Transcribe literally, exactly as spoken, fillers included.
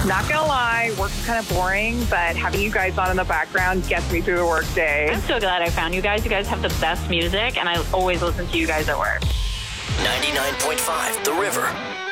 Not gonna lie, work's kind of boring, but having you guys on in the background gets me through the work day. I'm so glad I found you guys. You guys have the best music, and I always listen to you guys at work. ninety-nine point five The River.